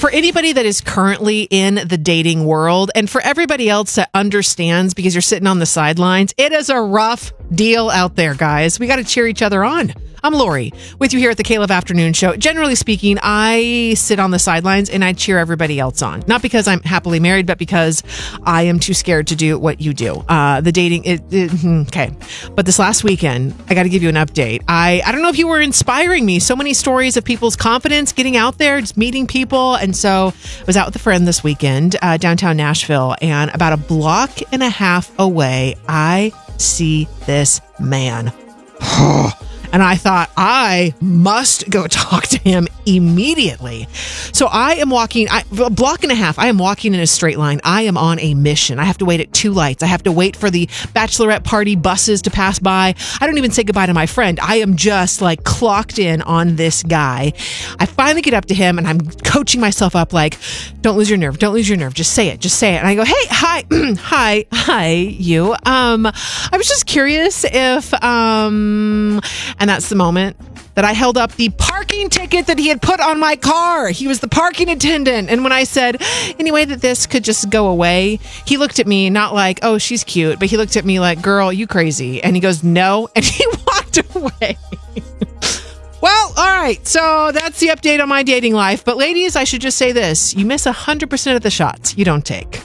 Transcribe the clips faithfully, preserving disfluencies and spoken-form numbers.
for anybody that is currently in the dating world, and for everybody else that understands because you're sitting on the sidelines, it is a rough deal out there, guys. We got to cheer each other on. I'm Lori, with you here at the K-Love Afternoon Show. Generally speaking, I sit on the sidelines and I cheer everybody else on. Not because I'm happily married, but because I am too scared to do what you do. Uh, the dating, it, it, okay. But this last weekend, I got to give you an update. I, I don't know if you were inspiring me. So many stories of people's confidence, getting out there, just meeting people. And so I was out with a friend this weekend, uh, downtown Nashville, and about a block and a half away, I see this man. And I thought, I must go talk to him immediately. So I am walking, I, a block and a half, I am walking in a straight line. I am on a mission. I have to wait at two lights. I have to wait for the bachelorette party buses to pass by. I don't even say goodbye to my friend. I am just like clocked in on this guy. I finally get up to him and I'm coaching myself up like, don't lose your nerve. Don't lose your nerve. Just say it. Just say it. And I go, hey, hi, hi, hi, you. Um, I was just curious if, um, and that's the moment that I held up the parking ticket that he had put on my car. He was the parking attendant. And when I said, anyway, that this could just go away, he looked at me not like, oh, she's cute, but he looked at me like, girl, you crazy. And he goes, no. And he walked away. Well, all right. So that's the update on my dating life. But ladies, I should just say this. You miss one hundred percent of the shots you don't take.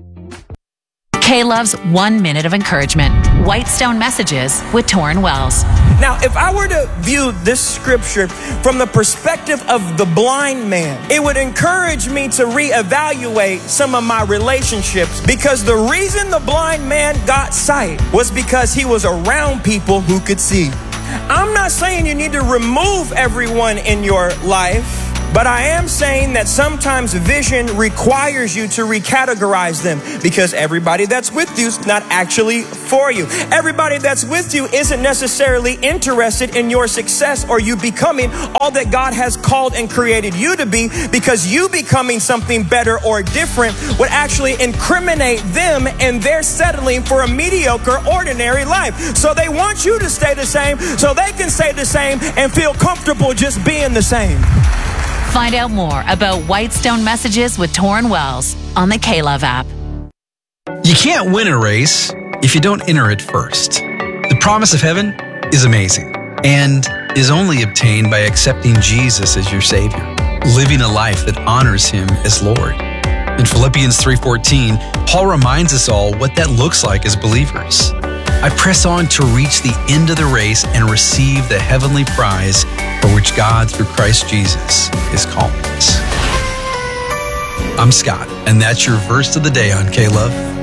K-Love's One Minute of Encouragement. Whitestone Messages with Torrin Wells. Now, if I were to view this scripture from the perspective of the blind man, it would encourage me to reevaluate some of my relationships, because the reason the blind man got sight was because he was around people who could see. I'm not saying you need to remove everyone in your life, but I am saying that sometimes vision requires you to recategorize them, because everybody that's with you is not actually for you. Everybody that's with you isn't necessarily interested in your success or you becoming all that God has called and created you to be, because you becoming something better or different would actually incriminate them, and they're settling for a mediocre, ordinary life. So they want you to stay the same so they can stay the same and feel comfortable just being the same. Find out more about Whitestone Messages with Torrin Wells on the K-Love app. You can't win a race if you don't enter it first. The promise of heaven is amazing and is only obtained by accepting Jesus as your Savior, living a life that honors Him as Lord. In Philippians three fourteen, Paul reminds us all what that looks like as believers. I press on to reach the end of the race and receive the heavenly prize for which God, through Christ Jesus, is calling us. I'm Scott, and that's your verse of the day on K-Love.